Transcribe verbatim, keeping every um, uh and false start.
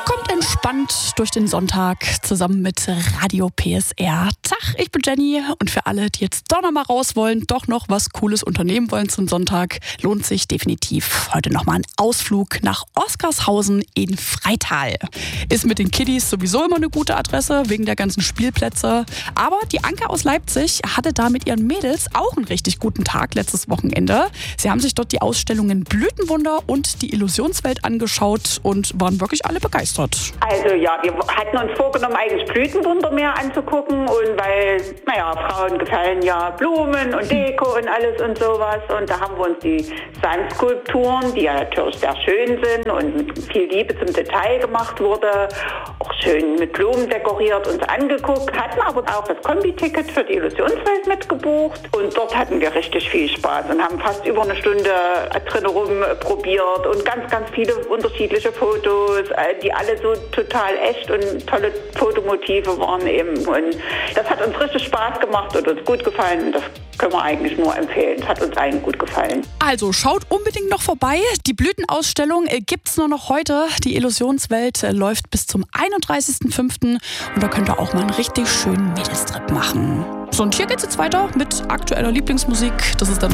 Kommt entspannt durch den Sonntag zusammen mit Radio P S R. Tag, ich bin Jenny und für alle, die jetzt doch noch mal raus wollen, doch noch was Cooles unternehmen wollen zum Sonntag, lohnt sich definitiv heute noch mal ein Ausflug nach Oskarshausen in Freital. Ist mit den Kiddies sowieso immer eine gute Adresse, wegen der ganzen Spielplätze. Aber die Anke aus Leipzig hatte da mit ihren Mädels auch einen richtig guten Tag letztes Wochenende. Sie haben sich dort die Ausstellungen Blütenwunder und die Illusionswelt angeschaut und waren wirklich alle begeistert. Also ja, wir hatten uns vorgenommen, eigentlich Blütenwunder mehr anzugucken, und weil, naja, Frauen gefallen ja Blumen und Deko und alles und sowas, und da haben wir uns die Sandskulpturen, die ja natürlich sehr schön sind und mit viel Liebe zum Detail gemacht wurde, auch schön mit Blumen dekoriert, uns angeguckt, hatten aber auch das Kombi-Ticket für die Illusionswelt mitgebucht, und dort hatten wir richtig viel Spaß und haben fast über eine Stunde drin rumprobiert und ganz, ganz viele unterschiedliche Fotos, die alle so total echt und tolle Fotomotive waren eben, und das hat uns richtig Spaß gemacht und uns gut gefallen, und das können wir eigentlich nur empfehlen. Es hat uns allen gut gefallen. Also schaut unbedingt noch vorbei. Die Blütenausstellung gibt es nur noch heute. Die Illusionswelt läuft bis zum einunddreißigsten fünften und da könnt ihr auch mal einen richtig schönen Mädelstrip machen. So, und hier geht's jetzt weiter mit aktueller Lieblingsmusik. Das ist dann